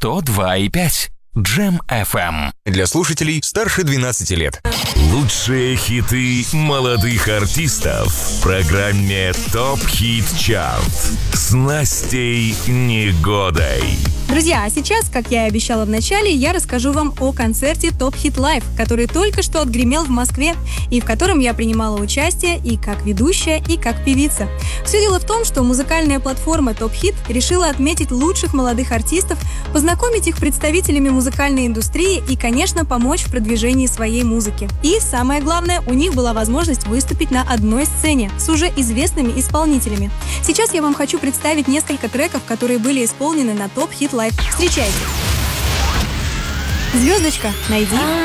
102,5. Джем FM. Для слушателей старше 12 лет. Лучшие хиты молодых артистов в программе ТОП Хит Чарт с Настей Негодой. Друзья, а сейчас, как я и обещала в начале, я расскажу вам о концерте Top Hit Live, который только что отгремел в Москве, и в котором я принимала участие и как ведущая, и как певица. Все дело в том, что музыкальная платформа Top Hit решила отметить лучших молодых артистов, познакомить их с представителями музыкальной индустрии и, конечно, помочь в продвижении своей музыки. И самое главное, у них была возможность выступить на одной сцене с уже известными исполнителями. Сейчас я вам хочу представить несколько треков, которые были исполнены на Top Hit Live. Встречайте! Звездочка, найди.